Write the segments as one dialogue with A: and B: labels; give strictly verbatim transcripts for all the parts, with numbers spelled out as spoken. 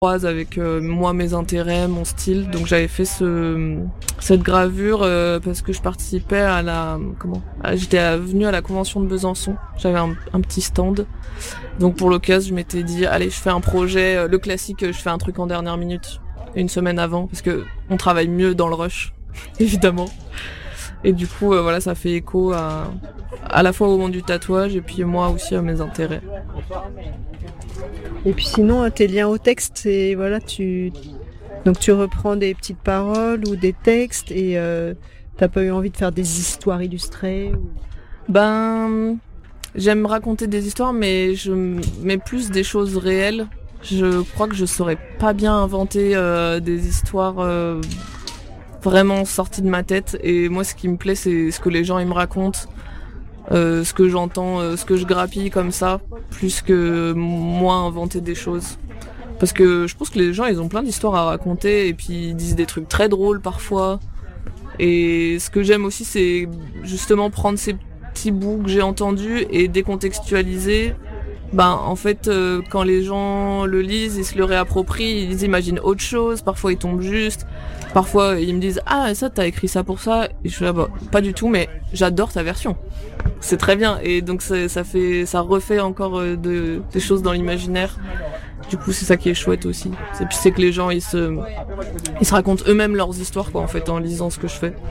A: croise avec euh, moi, mes intérêts, mon style. Donc j'avais fait ce cette gravure euh, parce que je participais à la comment à, j'étais venue à la convention de Besançon. J'avais un, un petit stand. Donc pour l'occasion, je m'étais dit allez, je fais un projet, euh, le classique, je fais un truc en dernière minute, une semaine avant, parce que on travaille mieux dans le rush, évidemment. Et du coup, euh, voilà, ça fait écho à à la fois au monde du tatouage et puis moi aussi à mes intérêts.
B: Et puis sinon, tes liens au texte, c'est voilà, tu donc tu reprends des petites paroles ou des textes et euh, t'as pas eu envie de faire des histoires illustrées ou...
A: Ben, j'aime raconter des histoires, mais je mets plus des choses réelles. Je crois que je saurais pas bien inventer euh, des histoires euh, vraiment sorties de ma tête. Et moi, ce qui me plaît, c'est ce que les gens ils me racontent. Euh, ce que j'entends, euh, ce que je grappille comme ça, plus que moi inventer des choses. Parce que je pense que les gens, ils ont plein d'histoires à raconter et puis ils disent des trucs très drôles parfois. Et ce que j'aime aussi, c'est justement prendre ces petits bouts que j'ai entendus et décontextualiser. Ben, en fait, euh, quand les gens le lisent, ils se le réapproprient, ils imaginent autre chose, parfois ils tombent juste. Parfois, ils me disent « Ah, ça, t'as écrit ça pour ça ?» Et je suis là, bah, pas du tout, mais j'adore ta version. C'est très bien. Et donc, ça, ça fait, ça refait encore euh, de, des choses dans l'imaginaire. Du coup, c'est ça qui est chouette aussi. C'est, c'est que les gens, ils se, ils se racontent eux-mêmes leurs histoires, quoi, en fait, en lisant ce que je fais.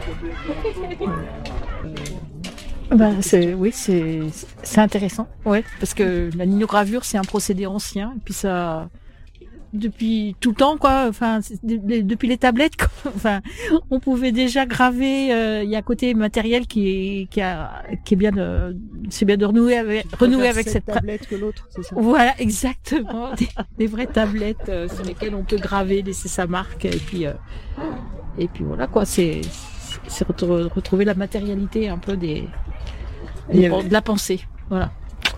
C: Ben, c'est, oui, c'est, c'est intéressant. Ouais, parce que la linogravure, c'est un procédé ancien. Et puis ça... depuis tout le temps, quoi. Enfin, depuis les tablettes, quoi. Enfin, on pouvait déjà graver. Euh, il y a un côté matériel qui est qui a qui est bien de c'est bien de renouer avec renouer avec cette
B: tablette que l'autre. C'est ça.
C: Voilà, exactement. des, des vraies tablettes euh, sur lesquelles on peut graver, laisser sa marque, et puis euh, et puis voilà, quoi. C'est c'est retrouver la matérialité un peu des, des avait... de la pensée. Voilà.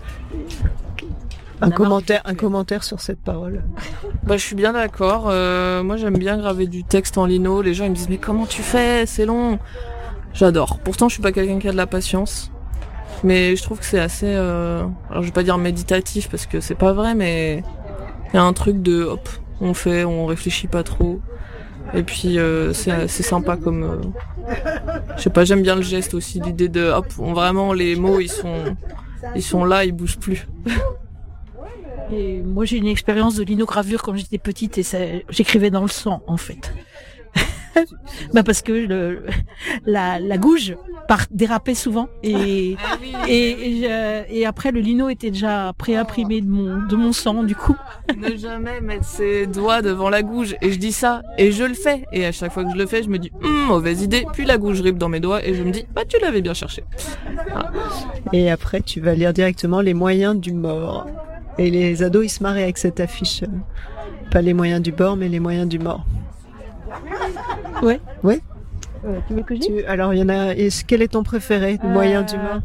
B: Un commentaire, un commentaire sur cette parole.
A: Bah, je suis bien d'accord. Euh, moi, j'aime bien graver du texte en lino. Les gens, ils me disent, mais comment tu fais? C'est long. J'adore. Pourtant, je suis pas quelqu'un qui a de la patience. Mais je trouve que c'est assez, euh... alors je vais pas dire méditatif parce que c'est pas vrai, mais il y a un truc de, hop, on fait, on réfléchit pas trop. Et puis, euh, c'est, c'est sympa comme, euh... je sais pas, j'aime bien le geste aussi, l'idée de, hop, on, vraiment, les mots, ils sont, ils sont là, ils bougent plus.
C: Et moi, j'ai une expérience de linogravure quand j'étais petite et ça, j'écrivais dans le sang, en fait. Bah parce que le, la, la gouge part, dérapait souvent et,
A: ah oui.
C: et, et, je, et après le lino était déjà préimprimé de mon, de mon sang, du coup.
A: Ne jamais mettre ses doigts devant la gouge. Et je dis ça, et je le fais. Et à chaque fois que je le fais, je me dis, hm, mauvaise idée. Puis la gouge rip dans mes doigts et je me dis, bah tu l'avais bien cherché. Voilà.
B: Et après, tu vas lire directement les moyens du mort. Et les ados, ils se marraient avec cette affiche. Pas les moyens du bord, mais les moyens du mort.
C: Ouais.
B: Ouais.
C: Euh, tu veux que je
B: tu, Alors, il y en a. Et quel est ton préféré, le euh... moyen du mort?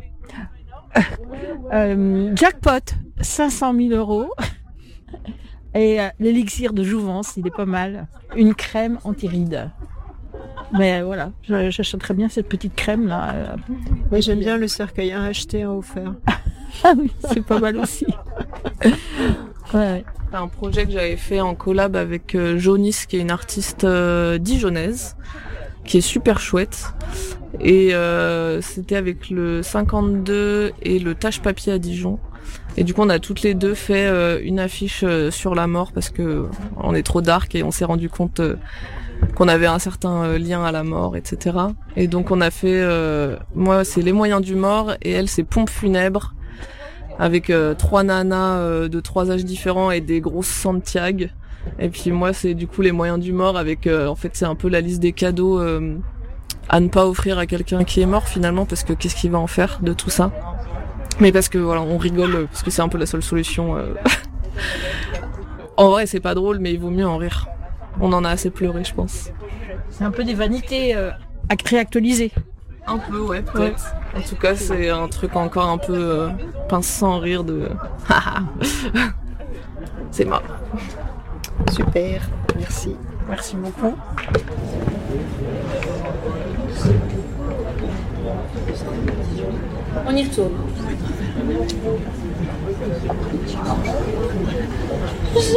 C: euh, Jackpot, cinq cent mille euros. Et euh, l'élixir de jouvence, il est pas mal. Une crème anti-rides. Mais euh, voilà, j'achète très bien cette petite crème là. Euh,
B: oui, j'aime bien le cercueil, un acheté, un offert.
C: Ah oui, c'est pas mal aussi. Ouais, ouais.
A: C'est un projet que j'avais fait en collab avec euh, Jonis, qui est une artiste euh, dijonnaise, qui est super chouette. Et euh, c'était avec le cinquante-deux et le Tâche Papier à Dijon. Et du coup, on a toutes les deux fait euh, une affiche euh, sur la mort parce que on est trop dark et on s'est rendu compte euh, qu'on avait un certain euh, lien à la mort, et cetera. Et donc, on a fait... Euh, moi, c'est Les Moyens du Mort et elle, c'est Pompe Funèbre, avec euh, trois nanas euh, de trois âges différents et des grosses Santiago. Et puis moi, c'est du coup Les Moyens du Mort avec... Euh, en fait, c'est un peu la liste des cadeaux euh, à ne pas offrir à quelqu'un qui est mort, finalement, parce que qu'est-ce qu'il va en faire de tout ça? Mais parce que, voilà, on rigole, parce que c'est un peu la seule solution. Euh... en vrai, c'est pas drôle, mais il vaut mieux en rire. On en a assez pleuré, je pense.
C: C'est un peu des vanités euh, réactualisées.
A: Un peu, ouais, peut-être. Ouais. En tout cas, c'est un truc encore un peu euh, pince sans rire de... C'est marrant.
B: Super, merci.
C: Merci beaucoup.
D: On y retourne.